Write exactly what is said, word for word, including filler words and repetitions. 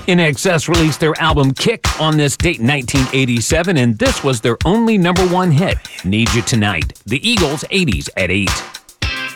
In Excess released their album Kick on this date in nineteen eighty-seven, and this was their only number one hit, Need You Tonight. The Eagles' eighties at eight.